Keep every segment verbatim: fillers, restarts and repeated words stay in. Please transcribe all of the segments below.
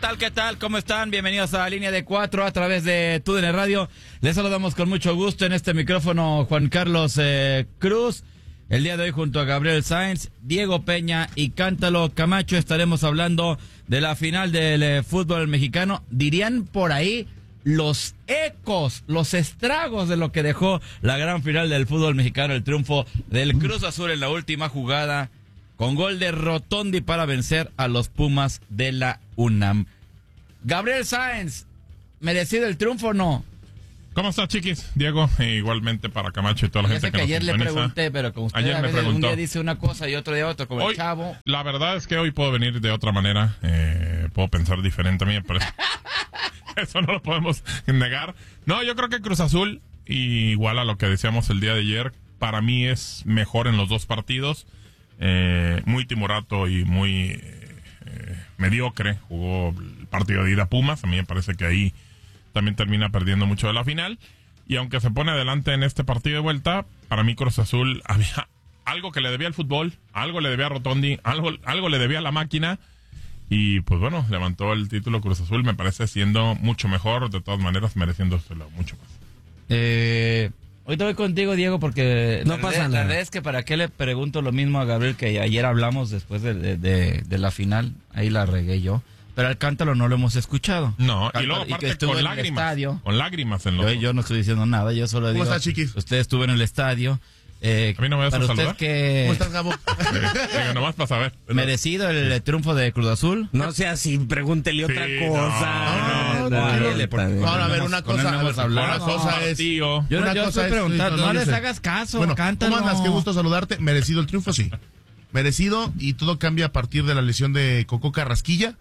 tal? ¿Qué tal? ¿Cómo están? Bienvenidos a la Línea de Cuatro a través de T U D N Radio. Les saludamos con mucho gusto en este micrófono Juan Carlos eh, Cruz. El día de hoy junto a Gabriel Sainz, Diego Peña y Cántalo Camacho estaremos hablando de la final del eh, fútbol mexicano. Dirían por ahí los ecos, los estragos de lo que dejó la gran final del fútbol mexicano, el triunfo del Cruz Azul en la última jugada con gol de Rotondi para vencer a los Pumas de la UNAM. Gabriel Sainz, ¿merecido el triunfo o no? ¿Cómo estás, chiquis? Diego, e igualmente para Camacho y toda la Ya gente sé que, que nos ayer le sintoniza. pregunté, pero como usted Ayer a me veces un preguntó. día dice una cosa y otro día otro, como Hoy, el chavo. La verdad es que hoy puedo venir de otra manera, eh, puedo pensar diferente a mí, pero eso no lo podemos negar. No, yo creo que Cruz Azul, igual a lo que decíamos el día de ayer, para mí es mejor en los dos partidos. Eh, muy timorato y muy eh, mediocre jugó el partido de ida Pumas. A mí me parece que ahí también termina perdiendo mucho de la final. Y aunque se pone adelante en este partido de vuelta, para mí Cruz Azul había algo que le debía al fútbol, algo le debía a Rotondi, algo, algo le debía a la máquina. Y pues bueno, levantó el título Cruz Azul, me parece siendo mucho mejor, de todas maneras mereciéndoselo mucho más. Eh, ahorita voy contigo, Diego, porque no la pasa verdad, nada. La verdad es que para qué le pregunto lo mismo a Gabriel que ayer hablamos después de, de, de, de la final, ahí la regué yo. Pero al Cántalo no lo hemos escuchado. No, Cántalo, y luego que aparte estuvo con en el lágrimas, estadio. con lágrimas en los Yo, ojos. yo no estoy diciendo nada, yo solo digo. ¿Cómo estás, chiquis? Usted estuvo en el estadio. Eh, ¿A mí no me vas a para saludar? usted que ¿Cómo estás, Gabo? Digo, nomás para saber. merecido el triunfo de Cruz Azul. No sea así, pregúntele Sí, otra no, cosa. no, no, dale, por- está bien. Ahora, a ver, una Con él cosa, no a ver, hemos hablado. una cosa es... Tío. Yo, Una yo cosa estoy es- preguntando, no, no yo les sé. hagas caso, Bueno, Cántalo. ¿cómo andas? Qué gusto saludarte. Merecido el triunfo, sí. Merecido, y todo cambia a partir de la lesión de Coco Carrasquilla.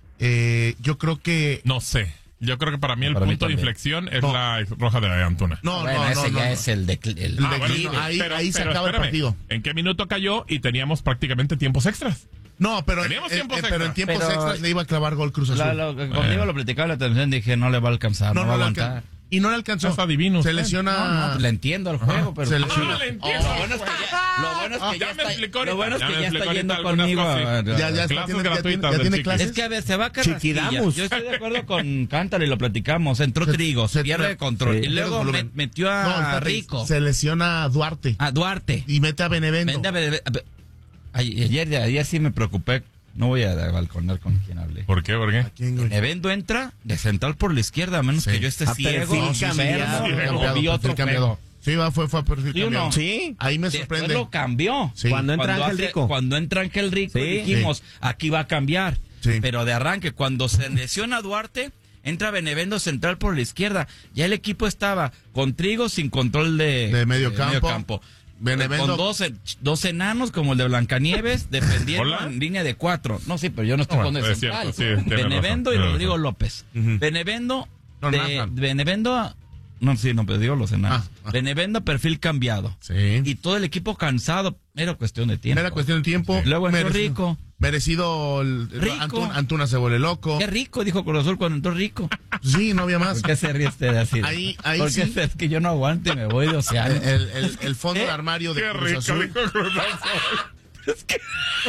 Eh, yo creo que... No sé. Yo creo que para mí el Para mí punto de también. inflexión es No. la roja de Antuna. No, Bueno, no, ese no, ya no, es el declive. El Ah, bueno, declive. no, ahí- pero- ahí se pero acaba el espérame, partido. ¿En qué minuto cayó? Y teníamos prácticamente tiempos extras. No, pero, Teníamos eh, tiempos eh, extra. pero en tiempos Pero- extras le iba a clavar gol Cruz Azul. La- lo- conmigo lo platicaba en la televisión, dije, no le va a alcanzar, no, no, va a no le aguantar. alcanzó. Y no le alcanzó. Es adivino Se usted. lesiona... No, no, le entiendo el juego, pero... se pues, lesiona. Ah, le entiendo. Lo bueno es que ya, lo bueno es que Ah, ya, ya me está, explicó lo bueno es ahorita. que Ya me ya está explicó yendo ahorita algunas conmigo. cosas. a- a- Ya, ya, está, Clases tiene, ya, tiene, gratuitas ya del tiene Chiquis. clases. Es que a ver, se va a Carrasquilla. Chiquidamos. Yo estoy de acuerdo con Cántalo y lo platicamos. Entró Se- Trigo, se- pierde el control. sí. Y luego Pierde me- volumen. metió a No, espérate, Rico, Se lesiona a Duarte. a Duarte. Y mete a Benevento. Vende a ver- a ver- Ay- Ayer, ayer sí me preocupé. No voy a balconar con quien hablé. ¿Por qué? ¿Por qué? ¿A quién, güey? Benevento entra de central por la izquierda, a menos Sí. que yo esté A ciego, perfil enfermo, cambiado. o Sí, vi cambiado, otro perfil cambiado. juego. Sí, va, fue, fue a perfil ¿Sí o cambiado. no? Sí. Ahí me Después sorprende. lo cambió. Sí. Cuando entra Ángel hace- Rico. Cuando entra Ángel Rico, Sí. dijimos, aquí va a cambiar. Sí. Pero de arranque, cuando se lesiona Duarte, entra Benevento central por la izquierda. Ya el equipo estaba con Trigo sin control de, De medio campo. Benevento- Con dos, en- dos enanos como el de Blancanieves, defendiendo Hola. en línea de cuatro. No, sí, pero yo no estoy No, con el es central. cierto, sí, tiene Benevendo razón, y tiene Rodrigo razón. López. Ujú. Benevendo, No, de, Nathan. Benevendo, no, sí, no, pero digo los enanos. Ah, ah. Benevendo, perfil cambiado. Sí. Y todo el equipo cansado. Era cuestión de tiempo. Era cuestión de tiempo. Luego entró Merecido- Rico. Merecido. el- Rico. Antuna, Antuna se vuelve loco. Qué rico, dijo Cruz Azul cuando entró Rico. Sí, no había más. ¿Por qué se ríe usted así? Ahí- ahí Porque sí. es que yo no aguanto y me voy de océano. El, el, el- el fondo ¿Eh? de armario de Qué Cruz rico, Azul. dijo Cruz Azul.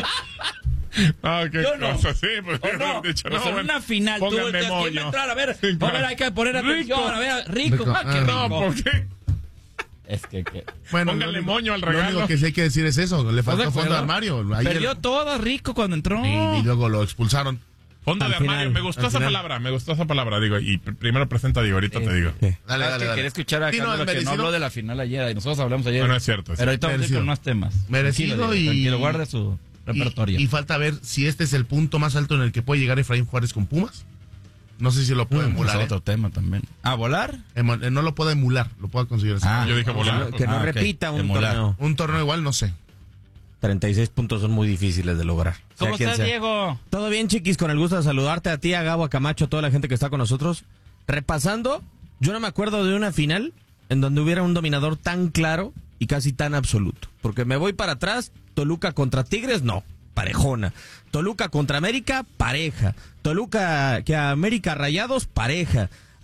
Ah, qué Yo no. cosa, sí, pues ¿O no? dicho, Pues no, en bueno, una final, tú pónganme volteas, ¿quién va a moño. entrar? A ver, Sí, a claro. ver, hay que poner atención. Rico. A ver, Rico. Rico. Ah, qué Ah, rico. No, ¿por qué? Es que, que... Bueno, Póngale lo único- moño al Lo regalo. único que sí hay que decir es eso. Le faltó ¿Estás de fondo de acuerdo? armario. Ahí Perdió el- todo Rico cuando entró. y, y luego lo expulsaron. Fonda Al de armario, final, me gustó al esa final. palabra, me gustó esa palabra, digo, y pr- primero presenta a Diego, ahorita te digo. Sí. Dale, Ah, es dale, que dale. quería escuchar a Sí, no, Carlos es que no merecido. habló de la final ayer y nosotros hablamos ayer. Bueno, es cierto, es Pero ahorita vamos a ir merecido. con más temas. Merecido Tranquilo, y- tranquilo, guarde su repertorio. Y, y falta ver si este es el punto más alto en el que puede llegar Efraín Juárez con Pumas. No sé si lo puede Mm, emular. es ¿eh? otro tema también. ¿A volar? Emo- eh, No lo puede emular, lo puedo conseguir así. Ah, yo dije volar. Que no Ah, ok. repita un Emular. torneo. Un torneo igual, no sé. treinta y seis puntos son muy difíciles de lograr. ¿Cómo Sea quien estás, sea. Diego? Todo bien, chiquis, con el gusto de saludarte a ti, a Gabo, a Camacho, a toda la gente que está con nosotros. Repasando, yo no me acuerdo de una final en donde hubiera un dominador tan claro y casi tan absoluto. Porque me voy para atrás, Toluca contra Tigres, no, parejona. Toluca contra América, pareja. Toluca que a América Rayados, pareja.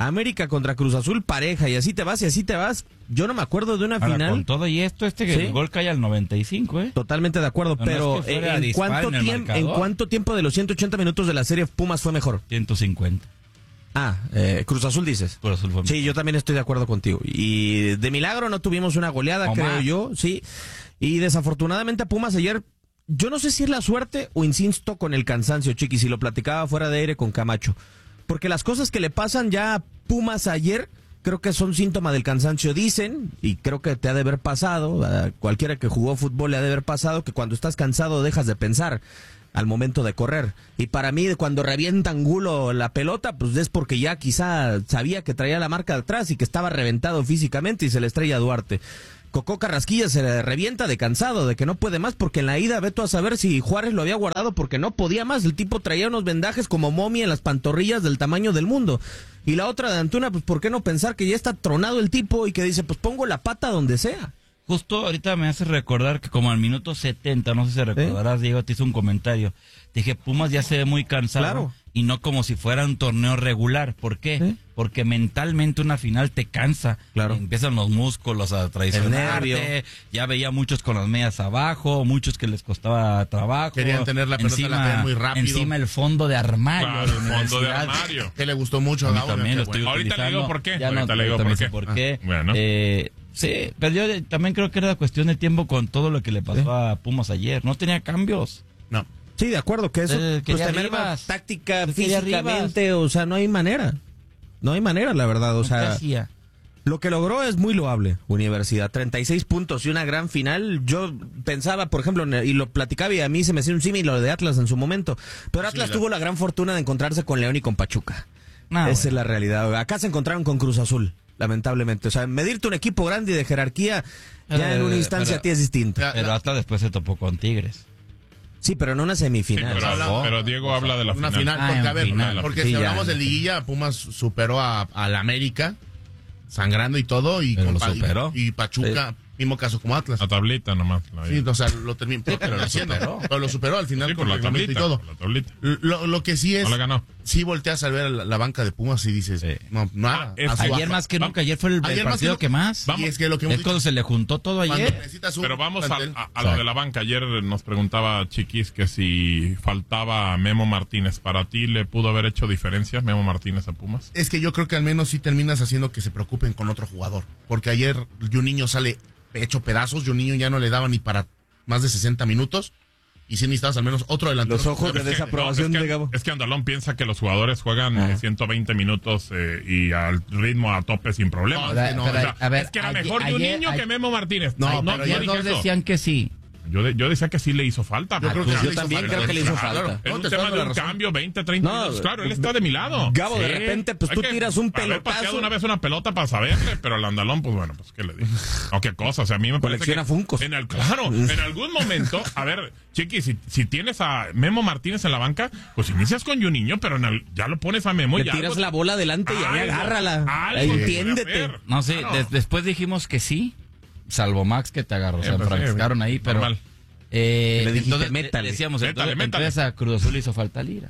América contra Cruz Azul pareja y así te vas y así te vas. Yo no me acuerdo de una Ahora, final. con todo y esto, este que ¿Sí? el gol cae al noventa y cinco, ¿eh? Totalmente de acuerdo, No, no pero es que fuera ¿en, dispar cuánto en el tiempo, ¿en marcador? cuánto tiempo de los ciento ochenta minutos de la serie Pumas fue mejor? ciento cincuenta. Ah, eh, Cruz Azul dices. Cruz Azul fue Sí, yo también estoy de acuerdo contigo. Y de milagro no tuvimos una goleada, O creo más. yo, sí. Y desafortunadamente a Pumas ayer, yo no sé si es la suerte o insisto con el cansancio, Chiqui, si lo platicaba fuera de aire con Camacho. Porque las cosas que le pasan ya a Pumas ayer, creo que son síntoma del cansancio. Dicen, y creo que te ha de haber pasado, a cualquiera que jugó fútbol le ha de haber pasado, que cuando estás cansado dejas de pensar al momento de correr. Y para mí, cuando revienta Angulo la pelota, pues es porque ya quizá sabía que traía la marca de atrás y que estaba reventado físicamente y se le estrella a Duarte. Cocó Carrasquilla se le revienta de cansado, de que no puede más, porque en la ida, veto a saber si Juárez lo había guardado porque no podía más. El tipo traía unos vendajes como momia en las pantorrillas del tamaño del mundo. Y la otra de Antuna, pues ¿por qué no pensar que ya está tronado el tipo y que dice, pues pongo la pata donde sea? Justo ahorita me hace recordar que como al minuto setenta, no sé si recordarás, Diego, te hizo un comentario. Te dije, Pumas ya se ve muy cansado. Claro. Y no como si fuera un torneo regular. ¿Por qué? ¿Sí? Porque mentalmente una final te cansa. Claro. Empiezan los músculos a El traicionarte. nervio. Ya veía muchos con las medias abajo, muchos que les costaba trabajo. Querían tener la pelota, la tenían muy rápido. Encima el fondo de armario. Claro, de el fondo de universidad. armario. Que le gustó mucho A a mí Gabo, también qué lo bueno. estoy Ahorita le utilizando. digo por qué. Ya no, Ahorita le digo ahorita me por dice qué. por qué. Ah, bueno. Eh, sí, pero yo también creo que era cuestión de tiempo con todo lo que le pasó ¿Sí? a Pumas ayer. No tenía cambios. No. Sí, de acuerdo, que eso Eh, pues quería te merma Rivas. táctica, Quería físicamente, o sea, no hay manera. No hay manera, la verdad, o ¿Qué sea... hacía? Lo que logró es muy loable, Universidad. treinta y seis puntos y una gran final. Yo pensaba, por ejemplo, y lo platicaba y a mí se me hacía un símil lo de Atlas en su momento. Pero Atlas Sí, tuvo la gran fortuna de encontrarse con León y con Pachuca. No, Esa bueno. es la realidad. Acá se encontraron con Cruz Azul, lamentablemente. O sea, medirte un equipo grande y de jerarquía, ya Eh, en una instancia pero- a ti es distinto. Ya, Pero hasta después se topó con Tigres. Sí, pero en una Sí, semifinal. pero, Hablamos- pero Diego habla de la Una final. final, Ah, porque en a ver, final. porque Sí, si ya. hablamos de liguilla, Pumas superó a, a la América, sangrando y todo, y, Pero con lo Pa- superó. y, y Pachuca, mismo caso como Atlas. La tablita nomás. La Sí, o sea, lo terminó, Sí, pero lo haciendo, superó. pero lo superó al final Sí, con por la reglamento y tablita. todo. por La tablita. Lo, lo que sí es, No la ganó. sí volteas a ver la, la banca de Pumas y dices, Sí. no, nada. Ah, es a su que Ayer baja. más que Vamos. nunca, ayer fue el, el Ayer más partido que que, nu- más. Y es que lo que hemos Es cuando dicho, se le juntó todo cuando ayer. necesitas un Pero vamos a, plantel- a- a lo de la banca. Ayer nos preguntaba Chiquis que si faltaba Memo Martínez. ¿Para ti le pudo haber hecho diferencia Memo Martínez a Pumas? Es que yo creo que al menos sí terminas haciendo que se preocupen con otro jugador. Porque ayer Juninho sale hecho pedazos, Juninho ya no le daba ni para más de sesenta minutos. Y sí necesitabas al menos otro delantero. Los ojos de Es que- desaprobación no, es de que, Gabo. es que Andalón piensa que los jugadores juegan Ah. eh, ciento veinte minutos eh, y al ritmo a tope sin problemas. No, es que no, O sea, pero, a ver, es que era ayer- mejor ayer- Juninho que ayer- Memo Martínez. No, no, pero yo ayer dije Dos eso. decían que sí. Yo, de- yo decía que sí le hizo falta. Yo creo que Ah, sí yo le hizo también falta. creo que le hizo Claro, falta. En no, un te estoy tema dando de la un razón. cambio, veinte, treinta No, minutos. Claro, él está de mi lado. Gabo, de repente, pues, Hay tú que tiras un haber pelotazo. pateado una vez una pelota para saberle, pero al Andalón, pues bueno, pues qué le digo. O qué cosa, o sea, a mí me parece Colecciona que Funkos. En el, claro, en algún momento, a ver, Chiqui, si, si tienes a Memo Martínez en la banca, pues inicias con Juninho, pero en el- ya lo pones a Memo y Le ya. tiras la bola adelante y ahí Algo, agárrala. algo Ahí puede entiéndete. hacer. No sé, Claro. des- después dijimos que sí, salvo Max que te agarró, Eh, se pues, enfrascaron sí, ahí, pero... normal. Eh, Le dijiste, entonces, métale. decíamos, Métale, entonces, métale. entonces a Cruz Azul le hizo falta Lira.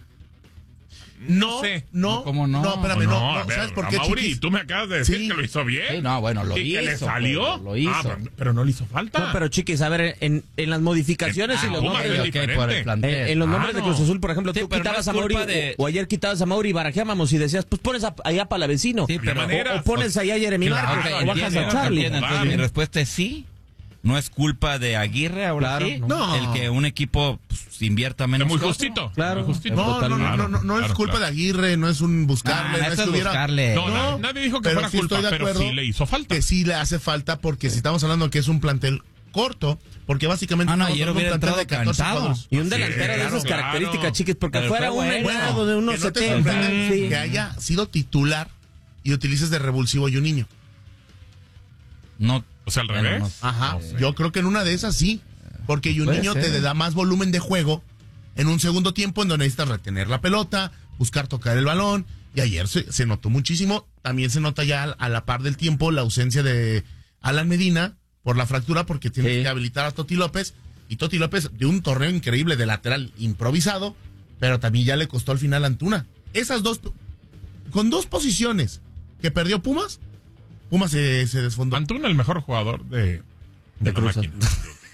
No, sé. no, ¿Cómo no? no, espérame, No, no, a no, ver, ¿sabes por a qué, Mauri, Chiquis? tú me acabas de decir Sí. que lo hizo bien. Sí, no, bueno, lo ¿Y que hizo, le salió? pero lo hizo. Ah, pero, pero no le hizo falta. No, pero chiquis, a ver, en, en las modificaciones Ah, y los Pumas nombres... es Ok, diferente. por el plantel. En, en los nombres de Claro. Cruz Azul, por ejemplo, Sí, tú pero no quitabas es a Mauri, culpa de- o, o ayer quitabas a Mauri y barajábamos y decías, pues pones a- allá para la vecino. Sí, pero- o, maneras. o pones allá a Jeremy Claro, Márquez, Ok, o bajas entiendo, a Charlie. entiendo. Entonces, mi respuesta es sí. No es culpa de Aguirre ahora Claro, sí. no. El que un equipo pues, invierta Es menos. muy que otro. justito. Claro. Muy justito. No, no, no, Claro, no, no, no es claro, culpa claro. de Aguirre, no es un Ah, buscarle, no es eso que es hubiera... buscarle. No, No, nadie, nadie dijo que pero fuera sí culpa, estoy de pero acuerdo sí le hizo falta. que sí le hace falta porque si estamos hablando que es un plantel corto, porque básicamente Ah, no, estamos ayer hablando de hubiera un plantel entrado de catorce cantado. jugadores. Y un Sí, delantero de claro, esas claro. características, chiquis, porque Pero fuera fue un bueno. entrado de unos Que no te setenta. sorprende Sí. que haya sido titular y utilices de revulsivo a Juninho. No, O sea, al bueno, revés. no sé. Ajá, No sé. yo creo que en una de esas sí, porque Puede Juninho ser. te da más volumen de juego en un segundo tiempo en donde necesitas retener la pelota, buscar tocar el balón, y ayer se, se notó muchísimo, también se nota ya a la par del tiempo la ausencia de Alan Medina por la fractura, porque tienes Sí. que habilitar a Toti López, y Toti López de un torneo increíble de lateral improvisado, pero también ya le costó al final a Antuna. Esas dos, con dos posiciones que perdió Pumas, Pumas se, se desfondó. Antuna, el mejor jugador de, de, De la Cruz máquina.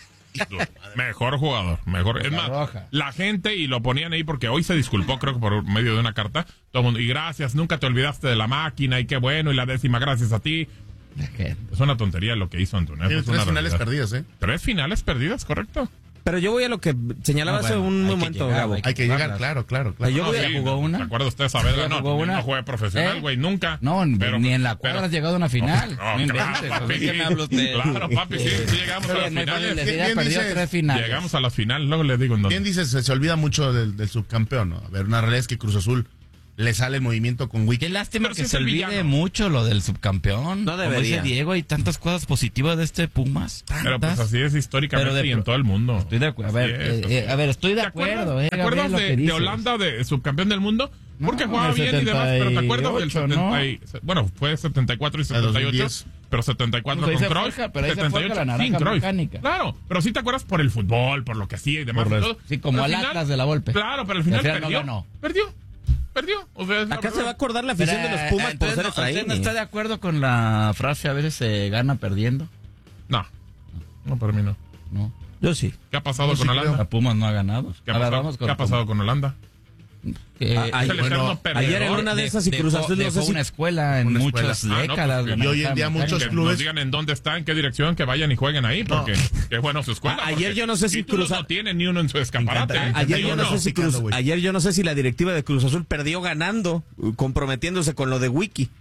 Mejor jugador, mejor. Es más, roja. la gente, y lo ponían ahí porque hoy se disculpó, creo que por medio de una carta, todo el mundo, y gracias, nunca te olvidaste de la máquina, y qué bueno, y la décima, gracias a ti. Es una tontería lo que hizo Antuna. Tiene Es tres una finales realidad. perdidas, ¿eh? Tres finales perdidas, correcto. Pero yo voy a lo que señalaba Ah, hace bueno, un hay que momento, llegar, Gabo. hay Hay que jugarlas. llegar, claro, claro, claro. Yo voy a- ¿jugó una? ¿Se acuerda usted Saavedra? No, ¿Jugó también una? no juega profesional, ¿Eh? güey, nunca. No, Pero- ni en la cuadra pero- has llegado a una final. No, No, claro, inventes. papi. ¿De qué me habla usted? Claro, papi, sí, sí llegamos a Oye, las no hay finales. fácil decir, Bien ha perdido dices, tres finales. Llegamos a las finales, luego le digo en dónde. Bien dices, se, se olvida mucho del, del subcampeón, ¿no? A ver, una realidad es que Cruz Azul le sale el movimiento con Wiki. Qué lástima Pero que si es se el olvide villano. mucho lo del subcampeón. No Como debería. dice Diego, hay tantas cosas positivas de este Pumas. Pero pues tantas. así es históricamente Pero de- y en todo el mundo. Estoy de acuerdo. A ver, Así es, eh, así eh, es. a ver, estoy de ¿Te acuerdo. acuerdas, Eh, ¿te Gabriel, acuerdas lo de, que de dices. Holanda, de subcampeón del mundo? Porque No, jugaba el bien y demás, pero ¿te acuerdas del setenta y ocho, setenta y- bueno, fue setenta y cuatro y setenta y ocho, dos mil diez. pero setenta y cuatro Pues ahí con se Cruyff, forja, pero ahí se setenta y ocho forja la sin naranja Cruyff. mecánica. Claro, pero sí te acuerdas por el fútbol, por lo que hacía y demás. Por y el- todo. sí, como Pero al al final- Atlas de la Volpe. Claro, pero al Y final, al final no perdió, ganó. perdió, perdió. O sea, es la Acá se verdad. va a acordar la afición de los Pumas por Entonces, ser no, Efraín. ¿usted no está de acuerdo con la frase a veces se gana perdiendo? No, no, para mí no. No. Yo sí. ¿Qué ha pasado No, sí con creo. Holanda? La Pumas no ha ganado. ¿Qué ha A ver, pasado, vamos con- ¿qué ha pasado con Holanda? que- Ah, Es ay, el bueno, eterno perdedor. ayer en una de esas y dejó- Cruz Azul no dejó sé si- una escuela en Una muchas escuela. Ah, no, décadas. pues, la y hoy en día naranja muchos Que mecánica. clubes- nos digan en dónde está, en qué dirección, que vayan y jueguen ahí, porque qué bueno su escuela. A- ayer porque yo no sé si títulos Cruz- no tiene ni uno en su escaparate. Me encanta. Ayer Ni yo, uno. no sé si Cruz, Picando, güey. ayer yo no sé si la directiva de Cruz Azul perdió ganando, uh, comprometiéndose con lo de Wiki.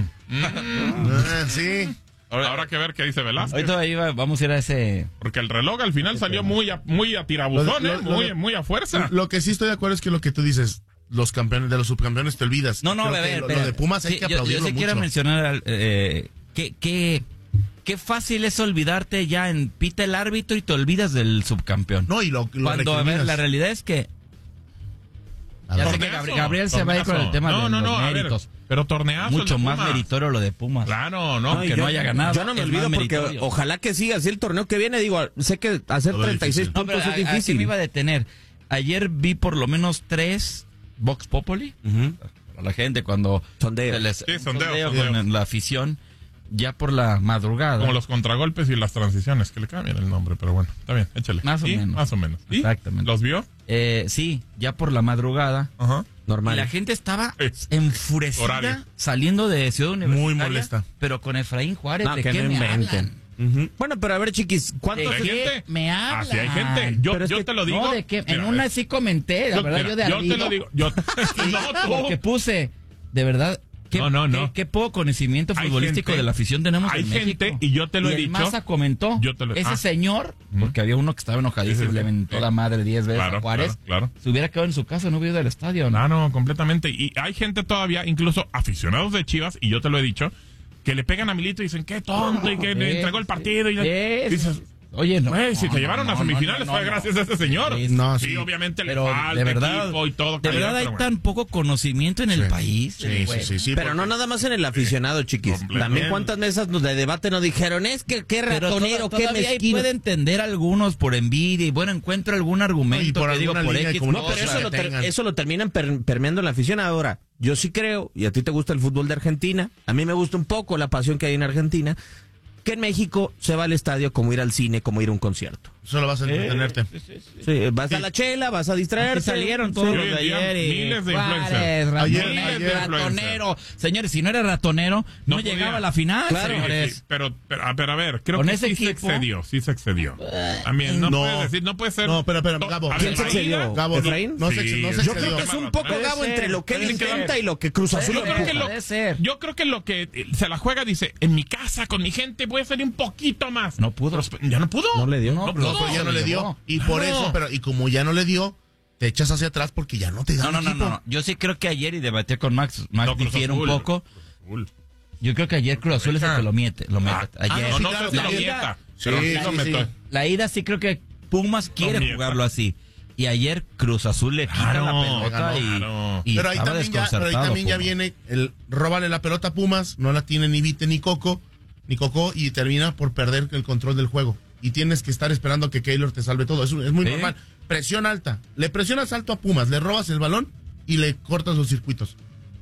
Ah, sí. Ahora habrá que ver qué dice Velázquez. Ahorita ahí va- vamos a ir a ese... Porque el reloj al final salió muy a, muy a tirabuzón, Lo- lo- ¿eh? lo- muy, lo- muy a fuerza. Lo que sí estoy de acuerdo es que lo que tú dices, los campeones de los subcampeones te olvidas. No, no, Creo a que ver, lo, lo espera. de Pumas hay Sí, que yo- aplaudirlo Yo sí quiero mucho. mencionar eh, que, que, qué fácil es olvidarte ya en pita el árbitro y te olvidas del subcampeón. No, y lo, lo Cuando, a ver, recriminas. la realidad es que A ya ver. sé que Torneazo, Gabri- Gabriel se va a ir con el torneazo. tema no, de no, los no, a ver, méritos. pero torneazo el Mucho de más Pumas. meritorio lo de Pumas. Claro, no. Aunque yo, no haya ganado, Yo no me es olvido más porque meritorio. ojalá que siga así el torneo que viene. Digo, sé que hacer Todo treinta y seis difícil. No, pero puntos a- es a- aquí difícil. me iba a detener. Ayer vi por lo menos tres Vox Populi. Ujú. Para la gente cuando Sondeo. se les- Sí, un sondeo, sondeo sondeo. con la afición ya por la madrugada. Como los contragolpes y las transiciones, que le cambian el nombre, pero bueno, está bien, échale. Más o ¿Y? menos. Más o menos. ¿Y? Exactamente. ¿Los vio? Eh, sí, ya por la madrugada. Ajá. Normal. Y la gente estaba Es enfurecida horario. saliendo de Ciudad Universitaria. molesta. Pero con Efraín Juárez, No, ¿de que qué no me inventen. hablan? Ujú. Bueno, pero a ver, chiquis, ¿cuántos ¿De ¿Hay qué gente? me hablan? Así hay gente. Yo, Pero es yo que- te lo digo. No, de qué, en Mira, una eh, sí comenté, la yo, verdad, mira, yo de yo te ardido, lo digo. Yo, no, tú. porque puse, de verdad, qué, No, no, no. qué, qué poco conocimiento Hay futbolístico gente- de la afición tenemos hay en gente, México. y yo te lo he el dicho, Maza comentó, yo te lo- ese ah. señor, porque había uno que estaba enojadísimo, Sí, sí, sí. le mentó Sí. la madre diez veces Claro, a Juárez, claro, claro. se hubiera quedado en su casa, no hubiera ido al estadio, ¿no? No, no, completamente. Y hay gente todavía, incluso aficionados de Chivas, y yo te lo he dicho, que le pegan a Milito y dicen, qué tonto, y que Sí, le entregó el partido. Y sí, dices, Oye, no. güey, si no, te llevaron no, a no, semifinales no, fue no, gracias a ese señor. Sí, no, sí, sí. obviamente le Pero falta de verdad, equipo y todo. de calidad, verdad hay pero bueno. tan poco conocimiento en el Sí. país. Sí, güey. sí, sí, sí. Pero porque- no nada más en el aficionado, chiquis. Completamente. También cuántas mesas de debate nos dijeron, es que qué Pero ratonero, toda- qué todavía ahí mezquino. puede entender algunos por envidia y bueno, encuentro algún argumento Y por que digo alguna por línea de X. comunicación. No, pero cosa. eso lo, ter- tengan. eso lo terminan per- permeando en la afición. Ahora, yo sí creo, y a ti te gusta el fútbol de Argentina, a mí me gusta un poco la pasión que hay en Argentina, que en México se va al estadio como ir al cine, como ir a un concierto. Solo vas a entretenerte. Sí, vas a la chela, vas a distraerte. Así salieron todos Sí, los hoy de en día, ayer. y miles de Juárez, influencers. ratonero, Ayer- ayer- ratonero. Señores, si no era ratonero, no, No podía. llegaba a la final, Claro. Sí, señores. sí, pero, pero, a ver, a ver, creo Con que ese sí se equipo- excedió, sí se excedió. También, no, No. puedes decir, no puede ser. No, pero, pero, No, Gabo, a ver, ¿quién se la excedió? ida- Gabo, no, ¿Efraín? no se, Sí, no se yo Yo excedió. creo que es un poco Puede Gabo ser, entre lo que él puede ser. intenta y lo que Cruz Azul Yo creo que empuja. lo, Puede ser. yo creo que lo que se la juega dice, en mi casa, con mi gente, voy a salir un poquito más. No pudo. Pero, ya no pudo. No le dio. No, No, pero No, pero ya no le dio. llevó. Y por Claro. eso, pero y como ya no le dio, te echas hacia atrás porque ya no te da No, no, no, equipo. no. Yo sí creo que ayer, y debatí con Max, Max No, Cruz difiere un Azul. poco. Cruz Azul. Yo creo que ayer Cruz Azul es el que lo mete. Lo mete. Ah, ayer. no, no claro, se lo la mieta. Sí, Pero sí sí, lo sí. meto. La ida sí creo que Pumas quiere mieta. jugarlo así. Y ayer Cruz Azul le quita Claro, la pelota claro, y, claro. y Pero ahí estaba también, ya, pero ahí desconcertado también ya Pumas. viene el róbale la pelota a Pumas, no la tiene ni Vite ni Coco, ni Coco, y termina por perder el control del juego. Y tienes que estar esperando que Keylor te salve todo. Es, es muy Sí. normal. Presión alta. Le presionas alto a Pumas, le robas el balón y le cortas los circuitos.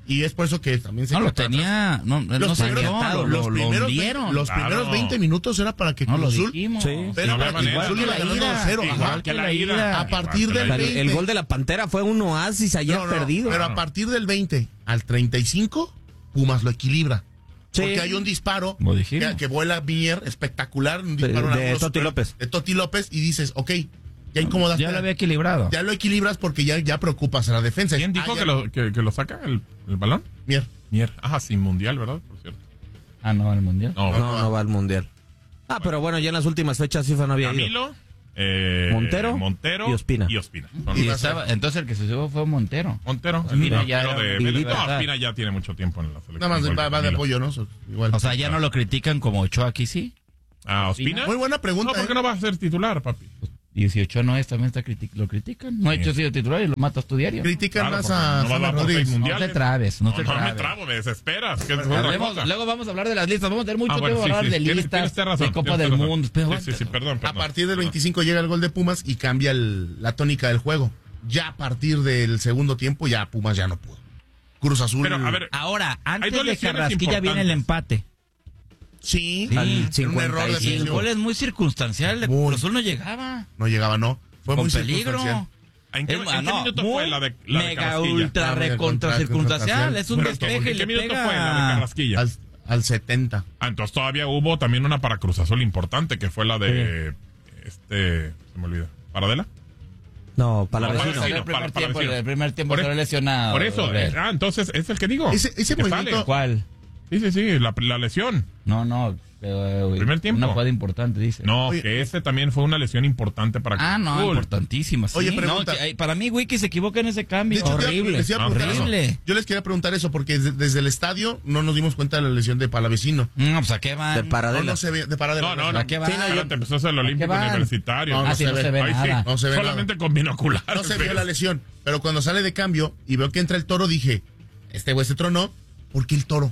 Y es por eso que también se No, quedó lo atrás. tenía, no, no Los se primeros, quedó, lo, los lo, lo primeros, hundieron. los Claro. primeros veinte minutos era para que No, lo Cruz Azul. dijimos. Sí. Pero No, para no, que no, Cruz Azul no, iba no, ganando no, dos cero. igual Ajá. que la ida. A partir Igual que del la El, ida. el gol de la Pantera fue un oasis ayer No, no, perdido. Pero a partir del veinte al treinta y cinco, Pumas lo equilibra. Sí. Porque hay un disparo Lo dijimos. que, que vuela Mier, espectacular, un disparo de en ángulo Toti super- López. de Toti López, y dices, ok, ya incomodaste. Ya lo había equilibrado. Ya lo equilibras porque ya, ya preocupas a la defensa. ¿Quién dijo Ah, ya- que, lo, que, que lo saca el, el balón? Mier. Mier. Ah, sin mundial, ¿verdad? Por cierto. Ah, no, al mundial. No, No, no va al Mundial. Ah, pero bueno, ya en las últimas fechas FIFA no había ido. Camilo, eh, Montero Montero y Ospina. Y Ospina. Son Y los- estaba, entonces el que se subió fue Montero. Montero. Ospina el ya portero era de un Benito. libertad. No, Ospina ya tiene mucho tiempo en la selección. Nada más igual va, que va de Camilo. apoyo, ¿no? So- Igual. O sea, ya no lo critican como Ochoa aquí, sí. Ah, ¿Ospina? Muy buena pregunta. No, ¿por qué ¿eh? no va a ser titular, papi? Y si Ochoa no es, también está criti- lo critican. No ha hecho sido titular y lo matas tu diario. Critican Claro, más porque a no va a James dar por Rodríguez. seis No mundiales. te trabes, no No, te no me trabes. trabo, me desesperas. Que es otra Hablemos- cosa. luego vamos a hablar de las listas. Vamos a tener mucho Ah, bueno, tiempo sí, para hablar sí. de Tienes- listas, tienes razón, de Copa tienes del razón. Mundo. Pero Sí, sí, sí, perdón, A perdón. partir del perdón. veinticinco llega el gol de Pumas y cambia el- la tónica del juego. Ya a partir del segundo tiempo, ya Pumas ya no pudo. Cruz Azul. Pero, a ver, Ahora, Hay antes dos de lesiones Carrasquilla viene el importantes. empate. sí, Sí, al era un error cincuenta y Y el defensivo. gol es muy circunstancial. El Muy. Cruz Azul no llegaba. No llegaba, no. Fue Con muy peligro. circunstancial. ¿En qué, Es- en ah, qué no, minuto muy fue la de, la de mega Carrasquilla? ultra Ah, mega recontra contra- circunstancial. Es un Pero, ¿en despeje y qué le minuto pega. fue la de Carrasquilla? Al, al setenta. Ah, entonces todavía hubo también una para Cruz Azul importante, que fue la de este, se me olvida, ¿Paradela? No, para No, la para vecina. vecino. el primer para- para tiempo, vecino. el primer tiempo Por se e- lesionado. Por eso, Gabriel. eh, ah, entonces es el que digo. Ese- ese que movimiento- sale. ¿Cuál? Sí, sí, sí, la, la lesión. No, no. pero, güey, Primer tiempo. Una jugada importante, dice. No, Oye. que ese también fue una lesión importante para Ah, no, Cruz Azul. importantísima. Sí. Oye, No, pregunta. que, eh, para mí, Wiki se equivoca en ese cambio. De hecho, te iba- horrible. les iba a preguntar eso. horrible. Yo les quería preguntar eso porque desde, desde el estadio no nos dimos cuenta de la lesión de Palavecino. No, pues a qué van. De No, Paradela. no se ve de Paradela. No, no, no. ¿A qué va? Sí, no, yo te empezó a hacer el Olímpico van? Universitario. No, Ah, sí, no se ve Ahí sí, nada. No se ve solamente con binoculares. No se vio ves. la lesión. Pero cuando sale de cambio y veo que entra el Toro, dije, este güey se tronó, ¿por qué el Toro?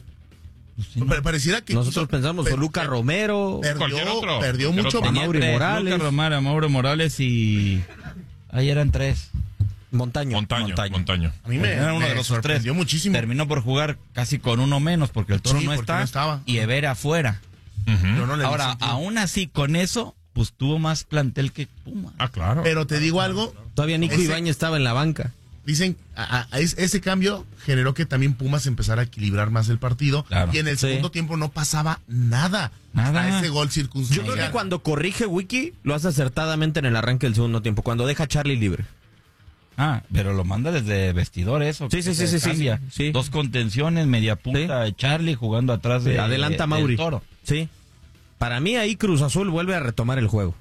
Pa- Pareciera que Nosotros quiso- pensamos, per- o Luca per- Romero. Cualquier Perdió, otro. perdió Cualquier mucho. otro. Tenía Mauri Tres, Morales. Lucas Romero, Mauro Morales y... Ahí eran tres. Montaño. Montaño, Montaño. Montaño. A mí me, Era uno me de los sorprendió tres. muchísimo. Terminó por jugar casi con uno menos porque el Toro Sí, no, porque está, no estaba. y Evera afuera. Ujú. Yo no le vi Ahora, sentido. aún así, con eso, pues tuvo más plantel que Puma. Ah, claro. Pero te digo algo, Todavía Nico Ese- Ibáñez estaba en la banca. dicen, a- a- es- ese cambio generó que también Pumas empezara a equilibrar más el partido. Claro. Y en el Sí. segundo tiempo no pasaba nada. Nada. Hasta ese gol Yo circunstancial. creo que cuando corrige Wiki, lo hace acertadamente en el arranque del segundo tiempo, cuando deja a Charlie libre. Ah, pero lo manda desde vestidor eso. Sí, sí, que sí, se sí, sí. cambia. Sí. Dos contenciones, media punta de Charlie jugando atrás de Adelanta de- Mauri. del Toro. Sí. Para mí ahí Cruz Azul vuelve a retomar el juego.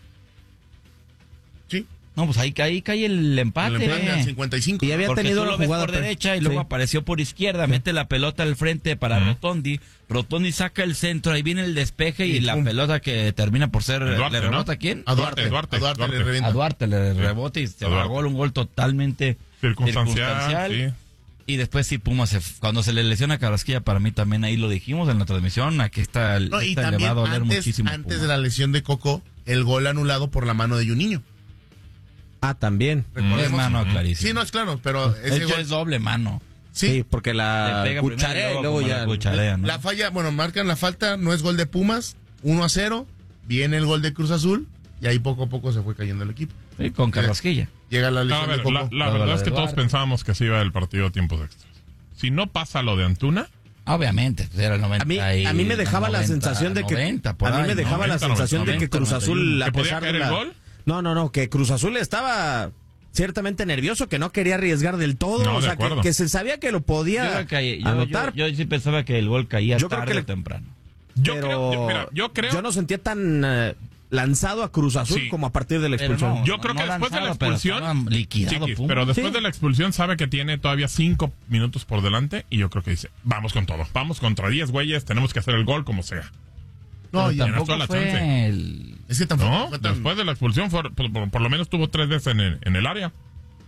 Sí. No, pues ahí, ahí cae el empate. El empate al cincuenta y cinco. Y había Porque tenido tú la lo ves jugada por pre- derecha y luego Sí. apareció por izquierda, mete la pelota al frente para Ujú. Rotondi. Rotondi saca el centro, ahí viene el despeje y, Y la pum. pelota que termina por ser... Duarte, ¿Le rebota ¿no? a quién? A Duarte, Duarte, a Duarte, Duarte. le revienta. A Duarte le rebota y se A va a Duarte. gol, un gol totalmente Circunstancial, circunstancial. sí. Y después sí, Pumas, se, cuando se le lesiona a Carrasquilla, para mí también ahí lo dijimos en la transmisión, aquí está el No, y esta le también va a doler antes, muchísimo. antes Pumas. de la lesión de Coco, el gol anulado por la mano de Juninho. Ah, también. Es Recordemos. mano Ujú. clarísimo. Sí, no es claro, pero De ese hecho, gol, es doble mano. Sí, sí, porque la Le pega primero cucharea y luego como ya. la cucharea, ¿no? la falla, bueno, marcan la falta, no es gol de Pumas, uno a cero, viene el gol de Cruz Azul y ahí poco a poco se fue cayendo el equipo. Sí, con Carrasquilla. Llega la No, lesión a de ver, Coco. la, la Luego verdad la es que de todos Duarte. pensábamos que se iba el partido a tiempos extras. Si no pasa lo de Antuna, Obviamente, pues era el noventa. A mí, y- a mí me dejaba la noventa, sensación de que noventa, por a mí ahí, me ¿no? dejaba la noventa, sensación de que noventa, Cruz Azul, a ¿Que podía pesar de caer el la... gol? No, no, no, que Cruz Azul estaba ciertamente nervioso, que no quería arriesgar del todo, No, o de sea, que, acuerdo. que se sabía que lo Yo, podía creo que- yo- anotar, yo- yo sí pensaba que el gol caía Yo creo tarde que o le- temprano. yo pero creo, yo, mira, yo creo, yo no sentía tan eh, lanzado a Cruz Azul Sí. como a partir de la Pero expulsión. no, yo creo que después de la lanzado, pero expulsión, estaba liquidado, Chiquis, Pumas. pero después Sí. de la expulsión sabe que tiene todavía cinco minutos por delante y yo creo que dice, vamos con todo, vamos contra diez güeyes, tenemos que hacer el gol como sea. No, Pero ya, tampoco- tampoco la fue chance. el... es que tampoco No, fue tan- después de la expulsión fue- por, por- por lo menos tuvo tres veces en el, en el área.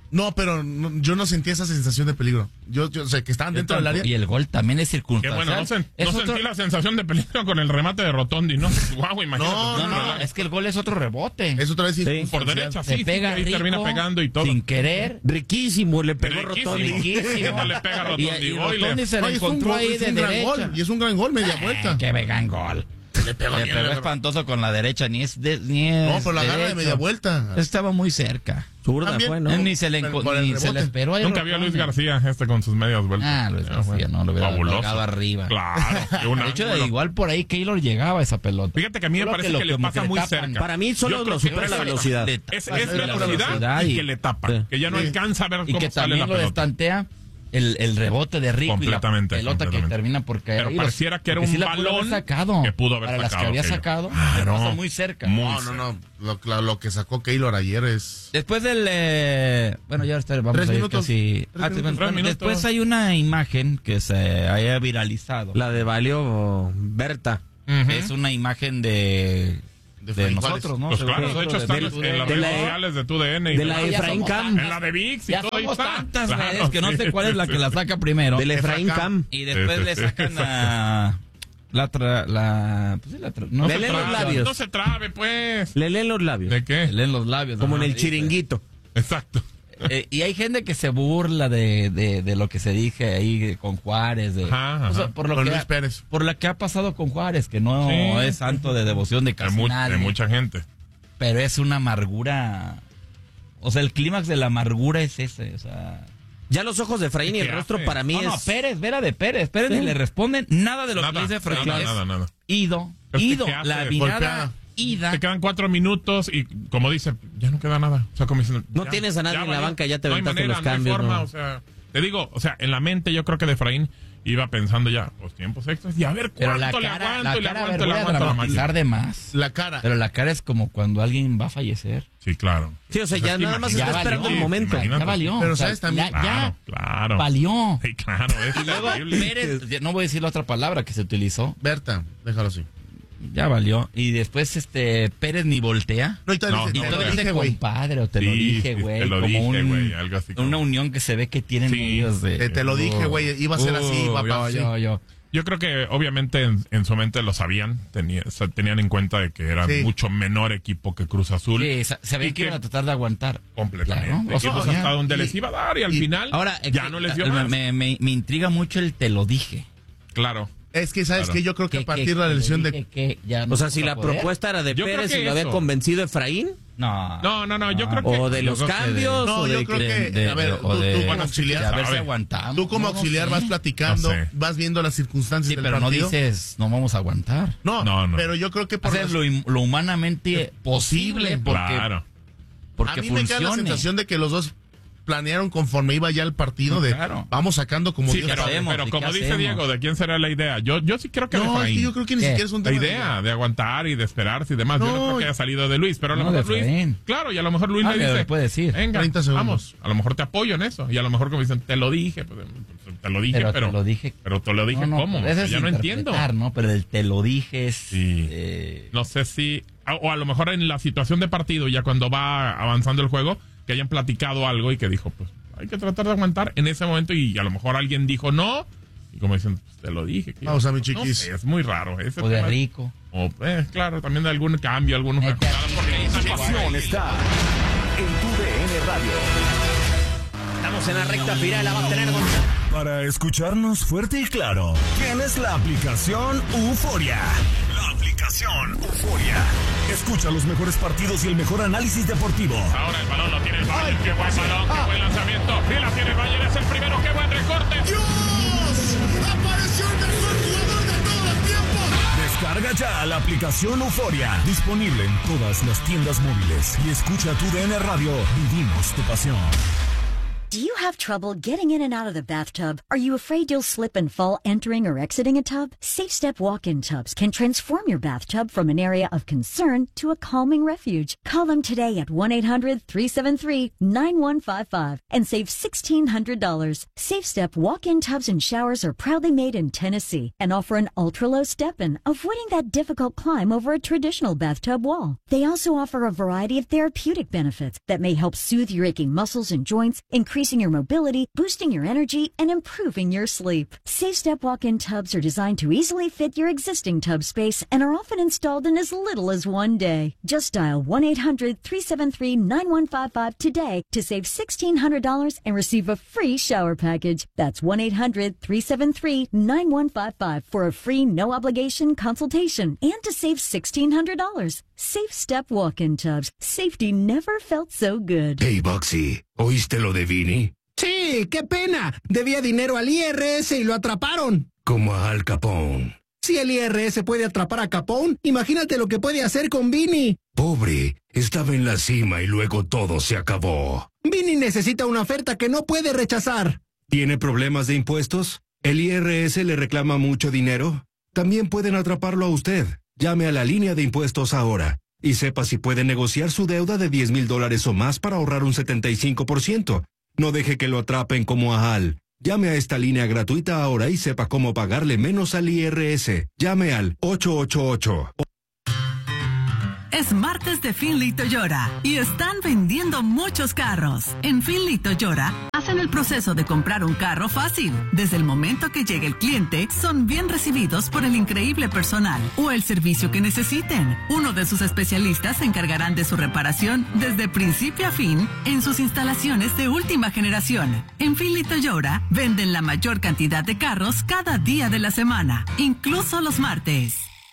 No, pero no, yo no sentí esa sensación de peligro. Yo, yo sé que estaban dentro del área. Y el gol también es Que circunstancial. bueno, no, sen- Es no otro- sentí la sensación de peligro con el remate de Rotondi, ¿no? Guau, imagínate. No, No, no, es que el gol es otro rebote. Es otra vez Sí. Por circunstancial. derecha, Se sí, pega sí, ahí rico, termina pegando y todo. sin querer. Riquísimo, le pegó Riquísimo. Rotondi. Riquísimo. Le pega a Y, Rotondi. y Oile. Rotondi se No, lo y es un, encontró gol, ahí es de un gran derecha. gol. Y es un gran gol, media vuelta. Eh, qué vegan gol. Le pegó Le bien, pegó le- espantoso con la derecha, ni es, de, ni es No, pero la agarra de derecho. media vuelta. Estaba muy cerca. Zurda También. fue, ¿no? Él ni se le, Pero enco- por el ni se le rebote. esperó ahí. Nunca vi a Luis Rotondi. García este con sus medias vueltas. Ah, Luis Ya, García, bueno. no, lo hubiera Fabuloso. colgado arriba. Claro. y un De hecho, ángulo. igual por ahí Keylor llegaba a esa pelota. Fíjate que a mí me Solo parece lo que le como pasa le muy tapan. cerca. Para mí solo Yo lo creo que supera la es- velocidad. Le Es, tapan es la velocidad velocidad y y- que le tapa. Sí. Que ya no Sí. alcanza a ver Y cómo que sale también la lo pelota. destantea el, el rebote de Rico Completamente, y la pelota completamente. que termina por caer. Pero ahí, los- pareciera que era porque un sí la pudo balón haber sacado, que pudo haber para las que sacado había Keylor. sacado, Claro. le pasa muy cerca. Muy No, no, no. Lo, lo, lo que sacó Keylor ayer es. Después del... eh, bueno, ya está, vamos Tres a ir minutos. casi... Tres Ah, minutos. bueno, Tres minutos. después hay una imagen que se haya viralizado. La de Valio Berta. Ujú. Es una imagen de... De De, Fray nosotros, Juárez. ¿no? Pues Seguro claro, de hecho de- están de- en las de redes la- sociales de tu D N. y de la de- Efraín somos Cam. tantas. En la de VIX y Ya todo ahí somos está. tantas Claro, redes que no sí, sé cuál sí, es la sí. que la saca primero. Del Efraín Cam. Y después Sí, sí, le sí, sacan exacto. la... La... Tra, la pues sí, la tra, no Le se leen los trabe. labios. No se trabe, pues. Le leen los labios. ¿De qué? Le leen los labios. Como ¿no? en el Dice. chiringuito. Exacto. Eh, y hay gente que se burla de, de, de lo que se dije ahí con Juárez, de, Ajá, o sea, ajá. por lo Con que Luis ha, Pérez. por lo que ha pasado con Juárez, que no Sí. es santo de devoción de De, casi mu- nadie, de mucha gente. pero es una amargura, o sea, el clímax de la amargura es ese, o sea, Ya los ojos de Efraín y el ¿Qué rostro hace? para mí no, no, es... Pérez, Vera de Pérez, Pérez Sí. ni le responden nada de lo Nada, que dice Efraín, nada, es nada, nada. ido, Es que ido, ¿qué hace? la mirada Golpea. ida, Te quedan cuatro minutos y, como dice, ya no queda nada. O sea, como dicen, No ya- tienes a nadie ya en la valió. banca, ya te no hay aventaste manera, los no hay cambios, forma, ¿no? o sea, te digo, o sea, en la mente yo creo que de Efraín iba pensando ya, los tiempos extras, y a ver pero cuánto la le cara, aguanto, la y le cara, a ver, aguanto, le voy a aguanto la dramatizar máquina. de más, La cara. pero la cara es como cuando alguien va a fallecer. Sí, claro. Sí, o sea, Pues ya es que nada más imagínate- está esperando valió, el momento. imagínate. Ya valió. Pero o sea, sabes también- ya, Claro, ya claro. valió. Sí, claro, es Y luego terrible. Pérez, no voy a decir la otra palabra que se utilizó, Berta, déjalo así. ya valió. Y después este Pérez ni voltea. No, y todavía No, dice, Y no, te lo todavía dije, dice güey. compadre o te lo Sí, dije, sí, güey. te lo como dije, un- güey, algo así como- una unión que se ve que tienen Sí. ellos de... Te, te lo dije, güey. Iba a ser así, Uh, papá. yo, sí. yo, yo. Yo creo que obviamente en, en su mente lo sabían, tenía- o sea, tenían en cuenta de que eran Sí. mucho menor equipo que Cruz Azul. Sí, sa- sabían Y que que- iban a tratar de aguantar. Completamente. Claro, Y o sea, pues ya. hasta donde y- les iba a dar y al y- final Ahora, ya eh, no les dio me, más. me, me- me intriga mucho el te lo dije. Claro. Es que, ¿sabes Claro. qué? Yo creo que Que- a partir que- de la que lesión le de... dije que ya no O sea, vamos si a la poder. propuesta era de Yo creo Pérez que y lo había eso. convencido Efraín, No. No, no, no, yo Ah. creo que... o de yo los creo que de- cambios, No, o yo de creo que- que, a ver, o tú- de- tú como de auxiliar, haberse a ver, aguantado. Tú como No, no auxiliar sé. vas platicando, No sé. vas viendo las circunstancias Sí, del pero no partido. dices, no vamos a aguantar. No, No, no. pero yo creo que por Hacer las- lo, im- lo humanamente posible porque, Claro. porque a mí me queda la funcione. sensación de que los dos planearon conforme iba ya el partido de Claro. vamos sacando como Sí, Dios pero, sabe. hacemos? pero ¿Y como qué dice hacemos? Diego, ¿de quién será la idea? Yo, yo sí creo que de No, es Efraín. que yo creo que ni ¿Qué? siquiera es un La tema de idea de aguantar y de esperarse y demás. yo no No, creo que haya salido de Luis, pero a lo No, mejor de Luis. Efraín. Claro, y a lo mejor Luis Ah, le le dice. puede decir. Venga, treinta segundos. vamos. A lo mejor te apoyo en eso. Y a lo mejor como dicen, te lo dije. Pues, te lo dije, Pero pero. te lo dije. Pero te lo dije, No, no, ¿cómo? pero eso O sea, es ya no entiendo. interpretar, ¿no? Pero el te lo dije es... Sí. eh, No sé si. O a lo mejor en la situación de partido, ya cuando va avanzando el juego, que hayan platicado algo y que dijo, pues hay que tratar de aguantar en ese momento. Y a lo mejor alguien dijo no. Y como dicen, pues, te lo dije. que- Vamos a mi no chiquis. sé, es muy raro. Ese o de tema- rico. O, eh, claro, también de algún cambio, algunos. Mete a Porque ahí Rico. también- Pasión está en tu D N Radio. estamos en la recta final, la va a tener Gonzalo. Para escucharnos fuerte y claro, tienes la aplicación Euforia. La aplicación Euforia. Escucha los mejores partidos y el mejor análisis deportivo. Ahora el balón lo tiene el Bayern. Qué buen balón, qué buen lanzamiento. Y la tiene el Bayern, es el primero. Qué buen recorte. ¡Apareció el mejor jugador de todos los tiempos! Descarga ya la aplicación Euforia. Disponible en todas las tiendas móviles. Y escucha tu D N Radio. Vivimos tu pasión. Do you have trouble getting in and out of the bathtub? Are you afraid you'll slip and fall entering or exiting a tub? Safe Step walk-in tubs can transform your bathtub from an area of concern to a calming refuge. Call them today at one eight hundred, three seven three, nine one five five and save sixteen hundred dollars. Safe Step walk-in tubs and showers are proudly made in Tennessee and offer an ultra-low step-in, avoiding that difficult climb over a traditional bathtub wall. They also offer a variety of therapeutic benefits that may help soothe your aching muscles and joints, increasing your mobility, boosting your energy, and improving your sleep. Safe Step walk-in tubs are designed to easily fit your existing tub space and are often installed in as little as one day. Just dial one eight hundred, three seven three, nine one five five today to save sixteen hundred dollars and receive a free shower package. That's one eight hundred, three seven three, nine one five five for a free no-obligation consultation and to save sixteen hundred dollars. Safe Step walk-in tubs. Safety never felt so good. Hey, Boxy, ¿oíste lo de Vini? Sí, qué pena. Debía dinero al I R S y lo atraparon. Como a Al Capone. Si el I R S puede atrapar a Capone, imagínate lo que puede hacer con Vini. Pobre, estaba en la cima y luego todo se acabó. Vini necesita una oferta que no puede rechazar. ¿Tiene problemas de impuestos? ¿El I R S le reclama mucho dinero? También pueden atraparlo a usted. Llame a la línea de impuestos ahora y sepa si puede negociar su deuda de diez mil dólares o más para ahorrar un setenta y cinco por ciento. No deje que lo atrapen como a Al. Llame a esta línea gratuita ahora y sepa cómo pagarle menos al I R S. Llame al ocho ocho ocho. Es martes de Finley Toyota y están vendiendo muchos carros. En Finley Toyota hacen el proceso de comprar un carro fácil. Desde el momento que llegue el cliente, son bien recibidos por el increíble personal o el servicio que necesiten. Uno de sus especialistas se encargarán de su reparación desde principio a fin en sus instalaciones de última generación. En Finley Toyota venden la mayor cantidad de carros cada día de la semana, incluso los martes.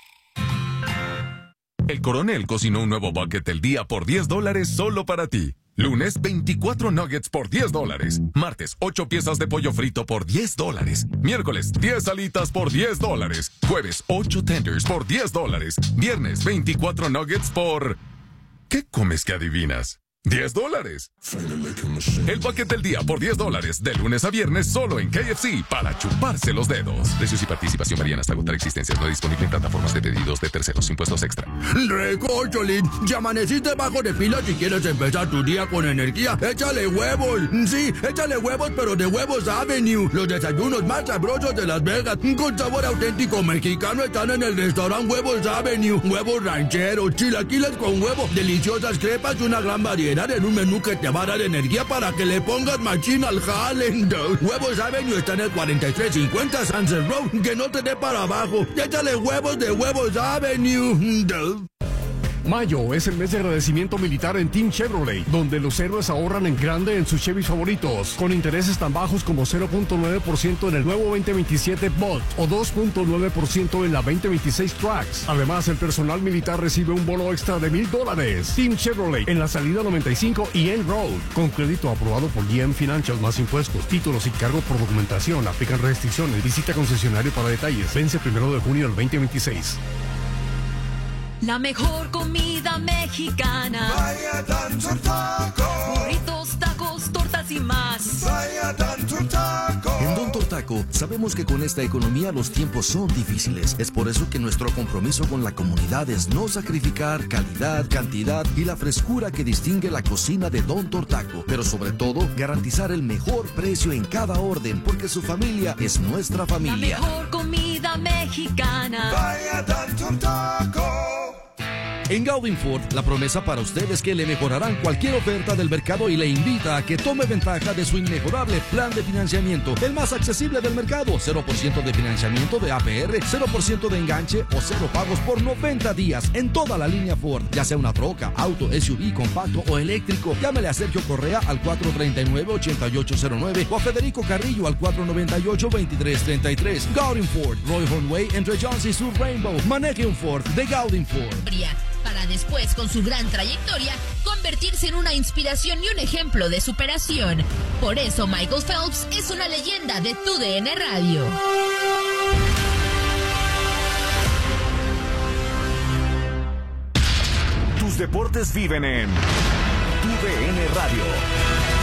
El Coronel cocinó un nuevo bucket del día por diez dólares solo para ti. Lunes, veinticuatro nuggets por diez dólares. Martes, ocho piezas de pollo frito por diez dólares. Miércoles, diez alitas por diez dólares. Jueves, ocho tenders por diez dólares. Viernes, veinticuatro nuggets por... ¿Qué comes que adivinas? diez dólares. El bucket del día por diez dólares, de lunes a viernes, solo en K F C, para chuparse los dedos. Precios y participación varían hasta agotar existencias. No disponible en plataformas de pedidos de terceros. Impuestos extra. Recocholín, ya amaneciste bajo de pila si quieres empezar tu día con energía. Échale huevos. Sí, échale huevos, pero de Huevos Avenue. Los desayunos más sabrosos de Las Vegas, con sabor auténtico mexicano, están en el restaurante Huevos Avenue. Huevos rancheros, chilaquiles con huevo, deliciosas crepas y una gran variedad en un menú que te va a dar energía para que le pongas machín al jale. Huevos Avenue está en el cuarenta y tres cincuenta Sunset Road, que no te dé para abajo. Échale huevos de Huevos Avenue. Mayo es el mes de agradecimiento militar en Team Chevrolet, donde los héroes ahorran en grande en sus Chevys favoritos, con intereses tan bajos como cero punto nueve por ciento en el nuevo veinte veintisiete Bolt o dos punto nueve por ciento en la veinte veintiséis Trax. Además, el personal militar recibe un bono extra de mil dólares. Team Chevrolet en la salida noventa y cinco y End Road, con crédito aprobado por G M Financial más impuestos, títulos y cargo por documentación. Aplican restricciones. Visita concesionario para detalles. Vence primero de junio del veinte veintiséis. La mejor comida mexicana. Vaya Dancer Taco. Burritos, tacos, tortas y más. Vaya Dancer Taco. En Don Tortaco sabemos que con esta economía los tiempos son difíciles. Es por eso que nuestro compromiso con la comunidad es no sacrificar calidad, cantidad y la frescura que distingue la cocina de Don Tortaco. Pero sobre todo, garantizar el mejor precio en cada orden, porque su familia es nuestra familia. La mejor comida mexicana. Vaya Dancer Taco. En Gaudin Ford, la promesa para usted es que le mejorarán cualquier oferta del mercado y le invita a que tome ventaja de su inmejorable plan de financiamiento, el más accesible del mercado. cero por ciento de financiamiento de A P R, cero por ciento de enganche o cero pagos por noventa días en toda la línea Ford, ya sea una troca, auto, S U V, compacto o eléctrico. Llámele a Sergio Correa al cuatro tres nueve, ocho ocho cero nueve o a Federico Carrillo al cuatro nueve ocho, dos tres tres tres. Gaudin Ford, Roy Hornway, entre Jones y Sur Rainbow. Maneje un Ford de Gaudin Ford. Para después, con su gran trayectoria, convertirse en una inspiración y un ejemplo de superación. Por eso Michael Phelps es una leyenda de Tu D N Radio. Tus deportes viven en Tu D N Radio.